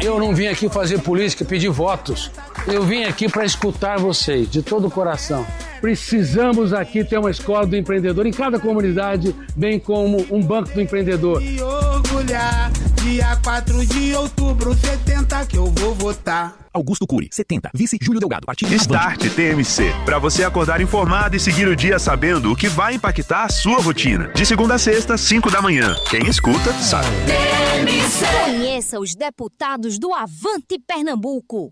Eu não vim aqui fazer política e pedir votos. Eu vim aqui para escutar vocês, de todo o coração. Precisamos aqui ter uma escola do empreendedor em cada comunidade, bem como um banco do empreendedor. E orgulhar, dia 4 de outubro, 70 que eu vou votar. Augusto Cury, 70. Vice Júlio Delgado, partido Start TMC, para você acordar informado e seguir o dia sabendo o que vai impactar a sua rotina. De segunda a sexta, 5 da manhã. Quem escuta, sabe. TMC. Conheça os deputados do Avante Pernambuco.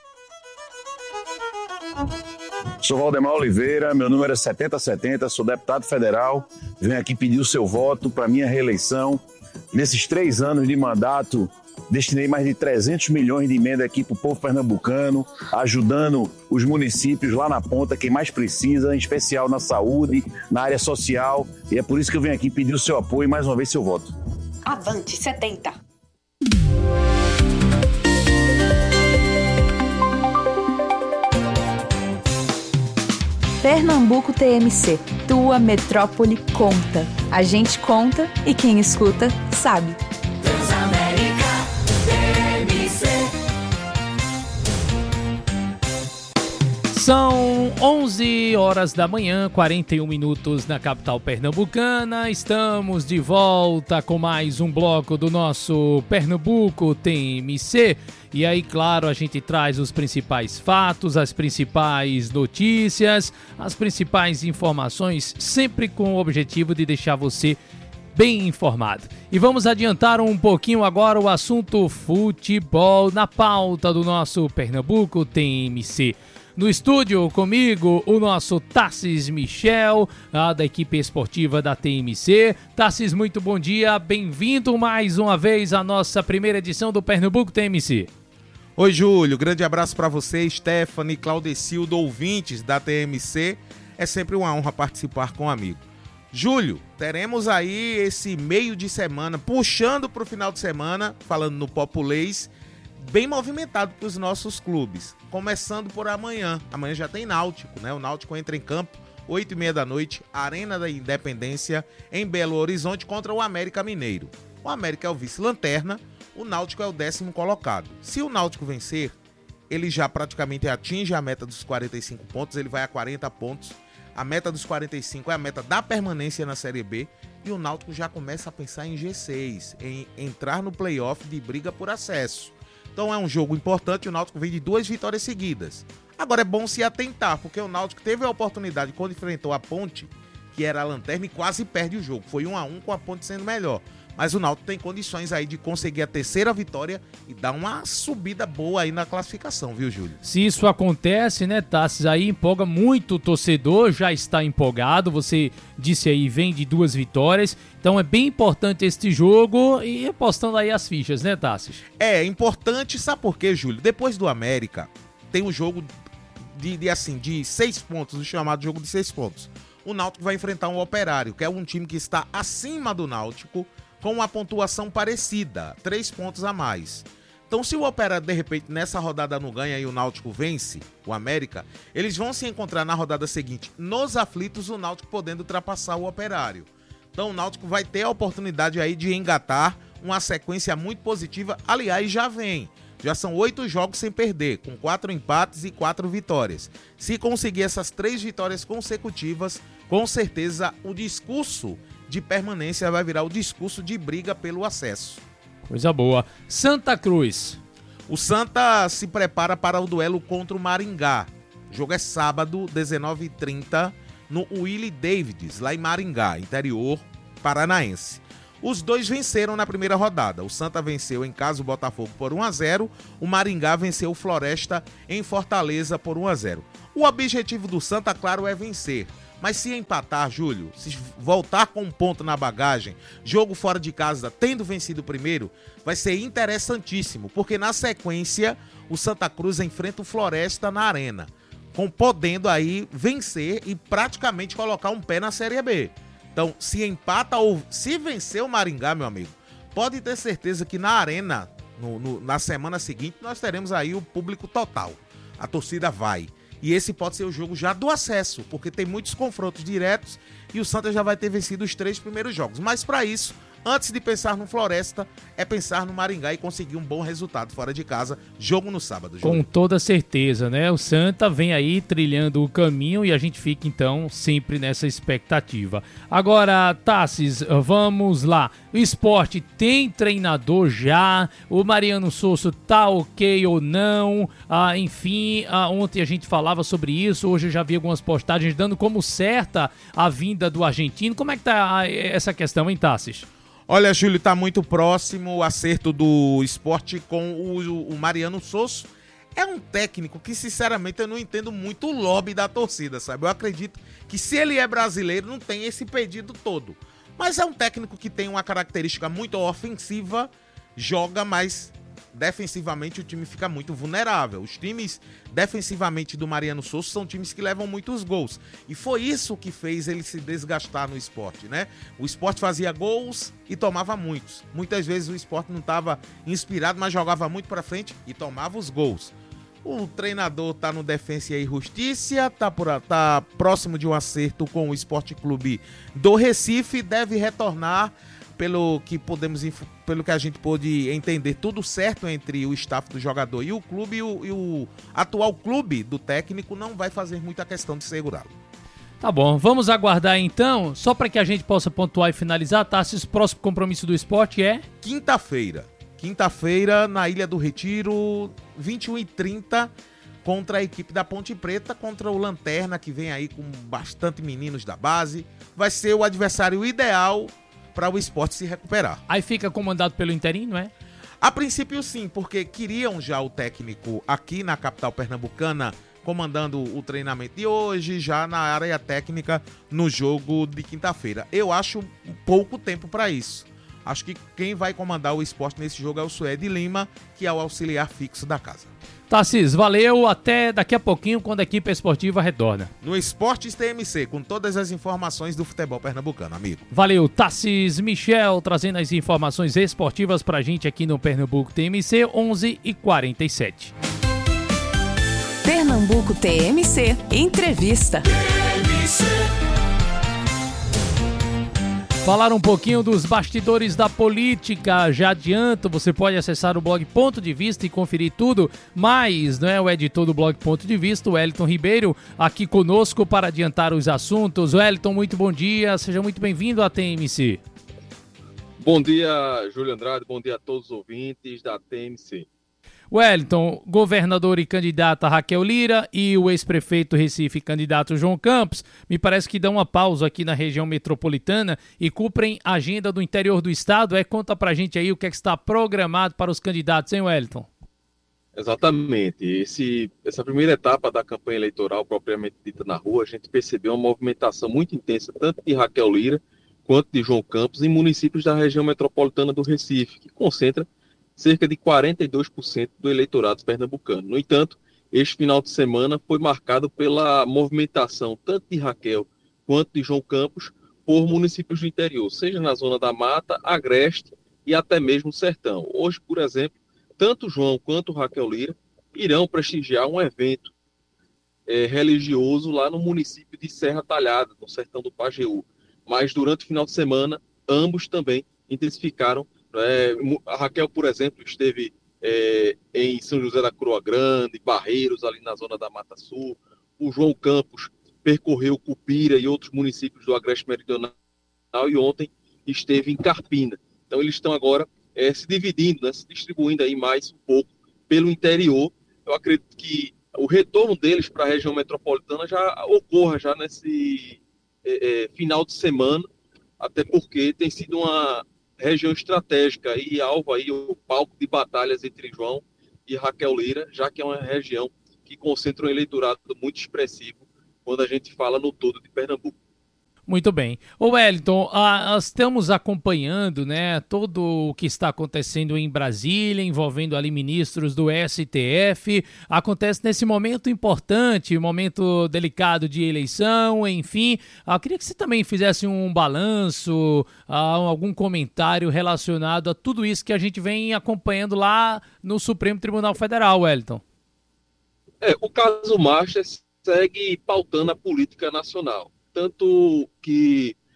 Sou Valdemar Oliveira, meu número é 7070, sou deputado federal. Venho aqui pedir o seu voto para minha reeleição. Nesses 3 anos de mandato, destinei mais de 300 milhões de emenda aqui para o povo pernambucano, ajudando os municípios lá na ponta, quem mais precisa, em especial na saúde, na área social. E é por isso que eu venho aqui pedir o seu apoio e mais uma vez seu voto. Avante 70. Pernambuco TMC, tua metrópole conta. A gente conta e quem escuta sabe. Transamérica TMC. São 11 horas da manhã, 41 minutos na capital pernambucana. Estamos de volta com mais um bloco do nosso Pernambuco TMC. E aí, claro, a gente traz os principais fatos, as principais notícias, as principais informações, sempre com o objetivo de deixar você bem informado. E vamos adiantar um pouquinho agora o assunto futebol na pauta do nosso Pernambuco TMC. No estúdio comigo, o nosso Tassis Michel, da equipe esportiva da TMC. Tassis, muito bom dia, bem-vindo mais uma vez à nossa primeira edição do Pernambuco TMC. Oi, Júlio, grande abraço para você, Stephanie, Claudecildo, ouvintes da TMC. É sempre uma honra participar com um amigo. Júlio, teremos aí esse meio de semana, puxando para o final de semana, falando no populês, bem movimentado para os nossos clubes. Começando por amanhã. Amanhã já tem Náutico, né? O Náutico entra em campo, 8h30 da noite, Arena da Independência, em Belo Horizonte, contra o América Mineiro. O América é o vice-lanterna, o Náutico é o 10º colocado. Se o Náutico vencer, ele já praticamente atinge a meta dos 45 pontos, ele vai a 40 pontos. A meta dos 45 é a meta da permanência na Série B e o Náutico já começa a pensar em G6, em entrar no play-off de briga por acesso. Então é um jogo importante, o Náutico vem de 2 vitórias seguidas. Agora é bom se atentar, porque o Náutico teve a oportunidade quando enfrentou a Ponte, que era a lanterna, e quase perde o jogo. Foi 1-1 com a Ponte sendo melhor. Mas o Náutico tem condições aí de conseguir a 3ª vitória e dar uma subida boa aí na classificação, viu, Júlio? Se isso acontece, né, Tassis, aí empolga muito o torcedor, já está empolgado, você disse aí, vem de 2 vitórias, então é bem importante este jogo e apostando aí as fichas, né, Tassis? É importante, sabe por quê, Júlio? Depois do América, tem um jogo de 6 pontos, o chamado jogo de 6 pontos. O Náutico vai enfrentar um Operário, que é um time que está acima do Náutico, com uma pontuação parecida, 3 pontos a mais. Então, se o Operário, de repente, nessa rodada não ganha e o Náutico vence, o América, eles vão se encontrar na rodada seguinte, nos aflitos, o Náutico podendo ultrapassar o Operário. Então, o Náutico vai ter a oportunidade aí de engatar uma sequência muito positiva. Aliás, já vem. Já são 8 jogos sem perder, com 4 empates e 4 vitórias. Se conseguir essas 3 vitórias consecutivas, com certeza o discurso de permanência vai virar o discurso de briga pelo acesso. Coisa boa. Santa Cruz. O Santa se prepara para o duelo contra o Maringá. O jogo é sábado, 19h30, no Willie Davids, lá em Maringá, interior paranaense. Os dois venceram na primeira rodada. O Santa venceu em casa o Botafogo por 1-0. O Maringá venceu o Floresta em Fortaleza por 1-0. O objetivo do Santa, claro, é vencer. Mas se empatar, Júlio, se voltar com um ponto na bagagem, jogo fora de casa, tendo vencido o primeiro, vai ser interessantíssimo, porque na sequência o Santa Cruz enfrenta o Floresta na Arena, podendo aí vencer e praticamente colocar um pé na Série B. Então, se empata ou se vencer o Maringá, meu amigo, pode ter certeza que na Arena, na semana seguinte, nós teremos aí o público total. A torcida vai. E esse pode ser o jogo já do acesso, porque tem muitos confrontos diretos e o Santa já vai ter vencido os 3 primeiros jogos. Mas para isso, antes de pensar no Floresta, é pensar no Maringá e conseguir um bom resultado fora de casa, jogo no sábado. Com toda certeza, né? O Santa vem aí trilhando o caminho e a gente fica, então, sempre nessa expectativa. Agora, Tassis, vamos lá. O Sport tem treinador já? O Mariano Souza tá ok ou não? Enfim, ontem a gente falava sobre isso, hoje eu já vi algumas postagens dando como certa a vinda do argentino. Como é que tá essa questão, hein, Tassis? Olha, Júlio, tá muito próximo o acerto do Sport com o Mariano Souza. É um técnico que, sinceramente, eu não entendo muito o lobby da torcida, sabe? Eu acredito que se ele é brasileiro, não tem esse pedido todo. Mas é um técnico que tem uma característica muito ofensiva, joga, mas defensivamente o time fica muito vulnerável. Os times defensivamente do Mariano Souza são times que levam muitos gols. E foi isso que fez ele se desgastar no Sport, né? O Sport fazia gols e tomava muitos. Muitas vezes o Sport não estava inspirado, mas jogava muito para frente e tomava os gols. O treinador tá no Defensa e Justiça, tá próximo de um acerto com o Sport Clube do Recife, deve retornar, pelo que a gente pôde entender, tudo certo entre o staff do jogador e o clube, e o atual clube do técnico não vai fazer muita questão de segurá-lo. Tá bom, vamos aguardar então, só para que a gente possa pontuar e finalizar, tá? Se o próximo compromisso do Sport é? Quinta-feira, na Ilha do Retiro, 21h30, contra a equipe da Ponte Preta, contra o Lanterna, que vem aí com bastante meninos da base. Vai ser o adversário ideal para o Sport se recuperar. Aí fica comandado pelo interino, não é? A princípio sim, porque queriam já o técnico aqui na capital pernambucana comandando o treinamento de hoje, já na área técnica no jogo de quinta-feira. Eu acho pouco tempo para isso. Acho que quem vai comandar o Sport nesse jogo é o Suede Lima, que é o auxiliar fixo da casa. Tassis, valeu, até daqui a pouquinho quando a equipe esportiva retorna. No Esportes TMC, com todas as informações do futebol pernambucano, amigo. Valeu, Tassis Michel, trazendo as informações esportivas pra gente aqui no Pernambuco TMC, 11h47. Pernambuco TMC, entrevista. Falar um pouquinho dos bastidores da política, já adianto, você pode acessar o blog Ponto de Vista e conferir tudo, mas não é o editor do blog Ponto de Vista, o Wellington Ribeiro, aqui conosco para adiantar os assuntos. Wellington, muito bom dia, seja muito bem-vindo à TMC. Bom dia, Júlio Andrade, bom dia a todos os ouvintes da TMC. Wellington, governador e candidata Raquel Lira e o ex-prefeito Recife, candidato João Campos, me parece que dão uma pausa aqui na região metropolitana e cumprem a agenda do interior do estado. Conta pra gente aí o que é que está programado para os candidatos, hein, Wellington? Exatamente. Essa primeira etapa da campanha eleitoral propriamente dita na rua, a gente percebeu uma movimentação muito intensa, tanto de Raquel Lira quanto de João Campos, em municípios da região metropolitana do Recife, que concentra cerca de 42% do eleitorado pernambucano. No entanto, este final de semana foi marcado pela movimentação tanto de Raquel quanto de João Campos por municípios do interior, seja na zona da Mata, Agreste e até mesmo Sertão. Hoje, por exemplo, tanto João quanto Raquel Lira irão prestigiar um evento religioso lá no município de Serra Talhada, no sertão do Pajeú. Mas durante o final de semana, ambos também intensificaram. A Raquel, por exemplo, esteve em São José da Croa Grande, Barreiros, ali na zona da Mata Sul. O João Campos percorreu Cupira e outros municípios do Agreste Meridional e ontem esteve em Carpina. Então eles estão agora se dividindo, né, se distribuindo aí mais um pouco pelo interior. Eu acredito que o retorno deles para a região metropolitana já ocorra já nesse final de semana, até porque tem sido uma região estratégica e alvo aí o palco de batalhas entre João e Raquel Lira, já que é uma região que concentra um eleitorado muito expressivo quando a gente fala no todo de Pernambuco. Muito bem. Ô Wellington, estamos acompanhando, né, todo o que está acontecendo em Brasília, envolvendo ali ministros do STF. Acontece nesse momento importante, momento delicado de eleição, enfim. Eu queria que você também fizesse um balanço, algum comentário relacionado a tudo isso que a gente vem acompanhando lá no Supremo Tribunal Federal, Wellington. O caso Master segue pautando a política nacional. Tanto que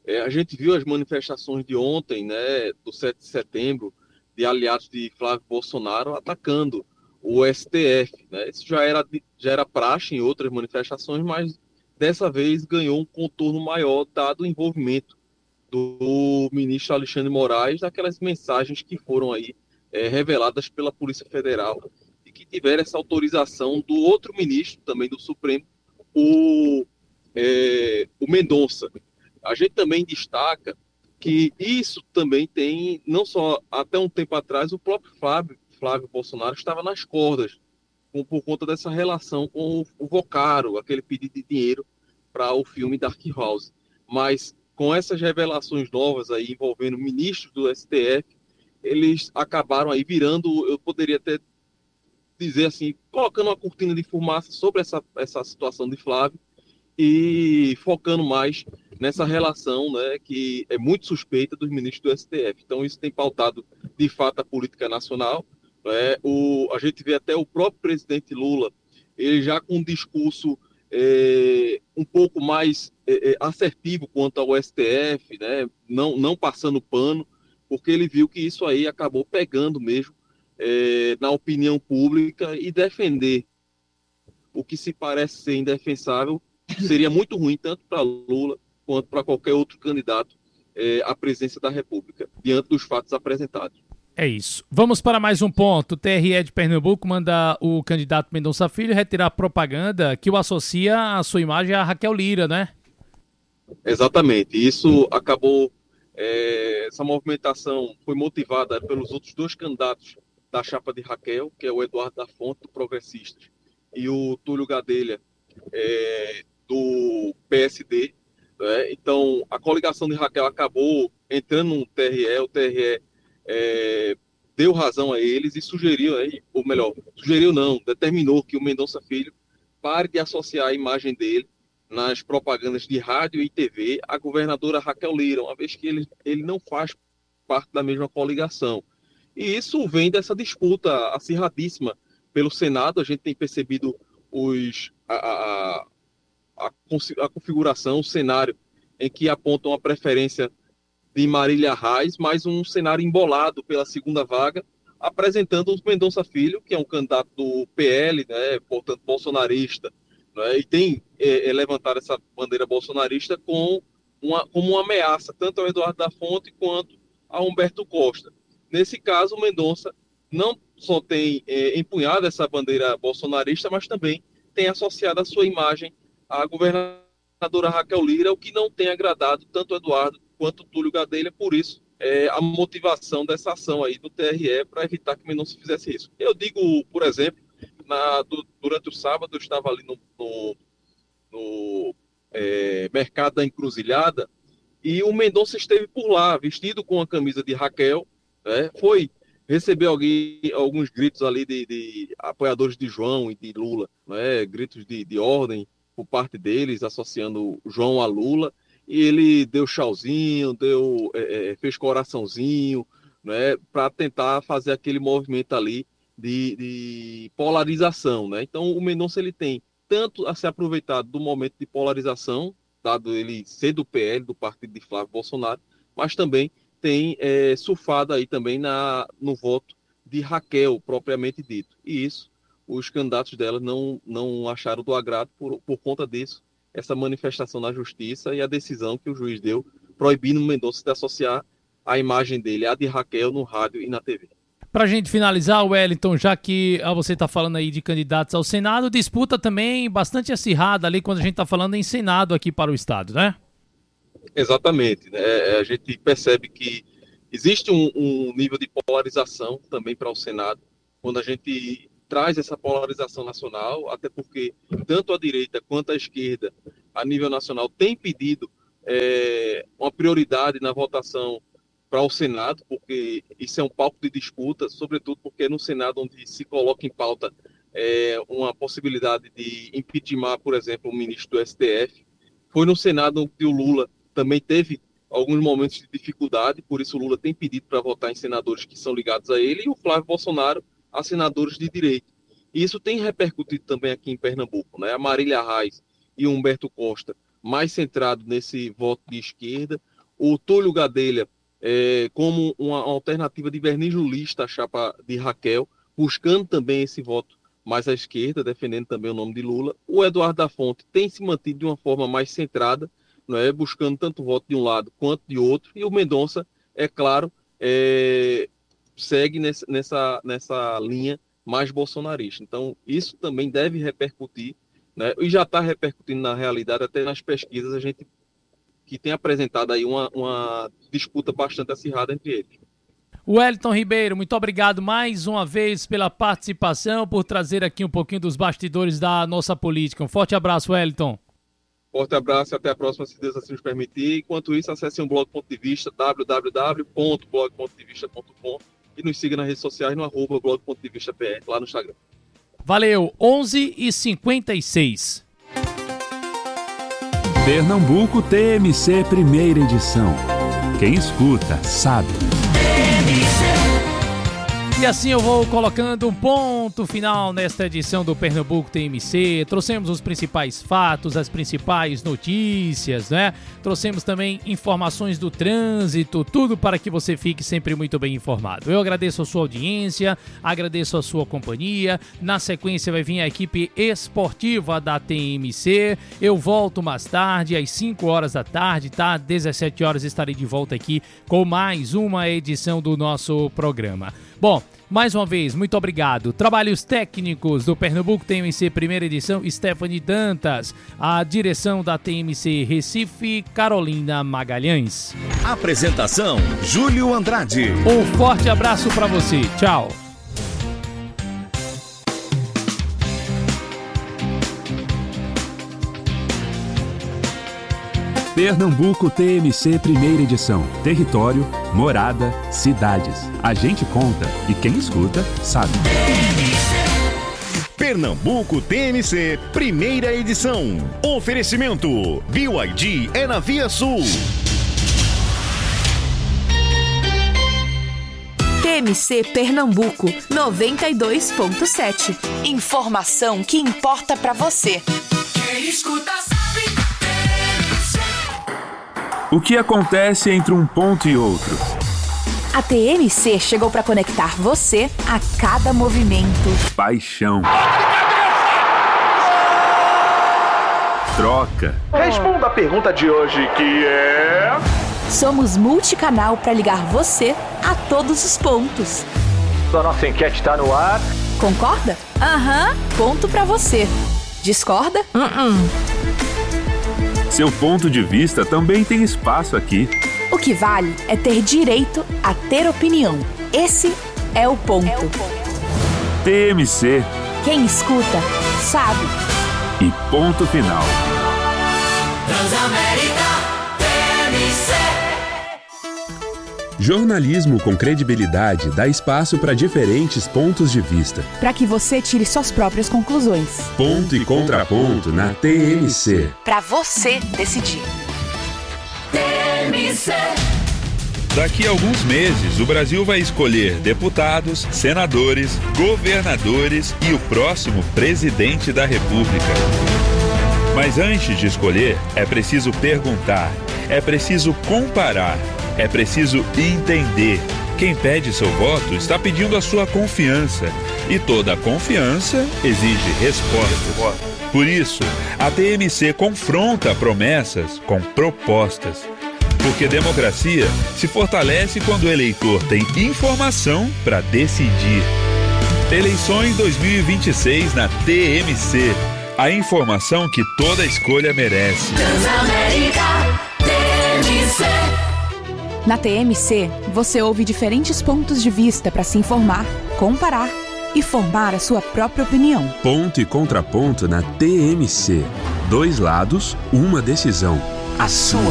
A gente viu as manifestações de ontem, né, do 7 de setembro, de aliados de Flávio Bolsonaro atacando o STF. Né? Isso já era praxe em outras manifestações, mas dessa vez ganhou um contorno maior, dado o envolvimento do ministro Alexandre Moraes naquelas mensagens que foram aí reveladas pela Polícia Federal e que tiveram essa autorização do outro ministro, também do Supremo, o Mendonça. A gente também destaca que isso também tem, não só até um tempo atrás, o próprio Flávio Bolsonaro estava nas cordas por conta dessa relação com o Vocaro, aquele pedido de dinheiro para o filme Dark House. Mas com essas revelações novas aí envolvendo ministros do STF, eles acabaram aí virando, eu poderia até dizer assim, colocando uma cortina de fumaça sobre essa situação de Flávio e focando mais nessa relação, né, que é muito suspeita dos ministros do STF. Então isso tem pautado de fato a política nacional. A gente vê até o próprio presidente Lula, ele já com um discurso um pouco mais assertivo quanto ao STF, né, não passando pano, porque ele viu que isso aí acabou pegando mesmo na opinião pública, e defender o que se parece ser indefensável seria muito ruim tanto para Lula quanto para qualquer outro candidato à presidência da República, diante dos fatos apresentados. É isso. Vamos para mais um ponto. O TRE de Pernambuco manda o candidato Mendonça Filho retirar a propaganda que o associa a sua imagem a Raquel Lira, né? Exatamente. Isso acabou... essa movimentação foi motivada pelos outros dois candidatos da chapa de Raquel, que é o Eduardo da Fonte, do Progressistas, e o Túlio Gadelha, do PSD. Né? Então, a coligação de Raquel acabou entrando no TRE, o TRE deu razão a eles e determinou que o Mendonça Filho pare de associar a imagem dele nas propagandas de rádio e TV a governadora Raquel Lira, uma vez que ele não faz parte da mesma coligação. E isso vem dessa disputa acirradíssima pelo Senado. A gente tem percebido a configuração, o cenário em que apontam a preferência de Marília Reis, mais um cenário embolado pela segunda vaga, apresentando o Mendonça Filho, que é um candidato do PL, né, portanto bolsonarista, né, e tem levantado essa bandeira bolsonarista como uma ameaça, tanto ao Eduardo da Fonte quanto a Humberto Costa. Nesse caso, o Mendonça não só tem empunhado essa bandeira bolsonarista, mas também tem associado a sua imagem à governadora Raquel Lira, o que não tem agradado tanto o Eduardo quanto o Túlio Gadelha. Por isso, a motivação dessa ação aí do TRE para evitar que Mendonça fizesse isso. Eu digo, por exemplo, durante o sábado eu estava ali no mercado da Encruzilhada e o Mendonça esteve por lá, vestido com a camisa de Raquel, né? Recebeu alguns gritos ali de apoiadores de João e de Lula, né? Gritos de ordem por parte deles, associando João a Lula, e ele deu tchauzinho, fez coraçãozinho, né? Para tentar fazer aquele movimento ali de polarização, né? Então o Mendonça ele tem tanto a se aproveitar do momento de polarização, dado ele ser do PL, do partido de Flávio Bolsonaro, mas também tem surfado aí também no voto de Raquel, propriamente dito. E isso, os candidatos dela não acharam do agrado por conta disso, essa manifestação na justiça e a decisão que o juiz deu, proibindo o Mendonça de associar a imagem dele à de Raquel no rádio e na TV. Pra gente finalizar, Wellington, já que você tá falando aí de candidatos ao Senado, disputa também bastante acirrada ali quando a gente tá falando em Senado aqui para o Estado, né? Exatamente, né? A gente percebe que existe um nível de polarização também para o Senado, quando a gente traz essa polarização nacional, até porque tanto a direita quanto a esquerda, a nível nacional, tem pedido uma prioridade na votação para o Senado, porque isso é um palco de disputa, sobretudo porque é no Senado onde se coloca em pauta uma possibilidade de impeachment, por exemplo, o ministro do STF. Foi no Senado onde o Lula também teve alguns momentos de dificuldade, por isso o Lula tem pedido para votar em senadores que são ligados a ele, e o Flávio Bolsonaro a senadores de direita. E isso tem repercutido também aqui em Pernambuco, né? A Marília Reis e o Humberto Costa, mais centrado nesse voto de esquerda, o Túlio Gadelha como uma alternativa de verniz lulista à chapa de Raquel, buscando também esse voto mais à esquerda, defendendo também o nome de Lula. O Eduardo da Fonte tem se mantido de uma forma mais centrada, não é? Buscando tanto voto de um lado quanto de outro, e o Mendonça, é claro, segue nessa linha mais bolsonarista. Então, isso também deve repercutir, né? E já está repercutindo na realidade, até nas pesquisas, a gente que tem apresentado aí uma disputa bastante acirrada entre eles. Wellington Ribeiro, muito obrigado mais uma vez pela participação, por trazer aqui um pouquinho dos bastidores da nossa política. Um forte abraço, Wellington. Forte abraço e até a próxima, se Deus assim nos permitir. Enquanto isso, acesse o Blog Ponto de Vista, www.blogpontodevista.com, e nos siga nas redes sociais no @Blog Ponto de Vista PR, lá no Instagram. Valeu, 11h56. Pernambuco TMC, primeira edição. Quem escuta, sabe. E assim eu vou colocando um ponto final nesta edição do Pernambuco TMC. Trouxemos os principais fatos, as principais notícias, né? Trouxemos também informações do trânsito, tudo para que você fique sempre muito bem informado. Eu agradeço a sua audiência, agradeço a sua companhia. Na sequência vai vir a equipe esportiva da TMC. Eu volto mais tarde, às 5 horas da tarde, tá? 17 horas estarei de volta aqui com mais uma edição do nosso programa. Bom, mais uma vez, muito obrigado. Trabalhos técnicos do Pernambuco TMC, primeira edição, Stephanie Dantas. A direção da TMC Recife, Carolina Magalhães. Apresentação, Júlio Andrade. Um forte abraço para você. Tchau. Pernambuco TMC, primeira edição. Território, morada, cidades. A gente conta e quem escuta, sabe. Pernambuco TMC, primeira edição. Oferecimento, BYD é na Via Sul. TMC Pernambuco 92.7. Informação que importa pra você. Quem escuta sabe. O que acontece entre um ponto e outro? A TMC chegou para conectar você a cada movimento. Paixão. Troca. Responda a pergunta de hoje, que é... Somos multicanal para ligar você a todos os pontos. A nossa enquete está no ar. Concorda? Aham. Ponto para você. Discorda? Seu ponto de vista também tem espaço aqui. O que vale é ter direito a ter opinião. Esse é o ponto. TMC. Quem escuta, sabe. E ponto final. Transamérica TMC. Jornalismo com credibilidade dá espaço para diferentes pontos de vista. Para que você tire suas próprias conclusões. Ponto e contraponto na TMC. Para você decidir. TMC. Daqui a alguns meses, o Brasil vai escolher deputados, senadores, governadores e o próximo presidente da República. Mas antes de escolher, é preciso perguntar, é preciso comparar, é preciso entender. Quem pede seu voto está pedindo a sua confiança. E toda confiança exige resposta. Por isso, a TMC confronta promessas com propostas. Porque democracia se fortalece quando o eleitor tem informação para decidir. Eleições 2026 na TMC. A informação que toda escolha merece. Transamérica TMC. Na TMC, você ouve diferentes pontos de vista para se informar, comparar e formar a sua própria opinião. Ponto e contraponto na TMC. 2 lados, uma decisão. A sua.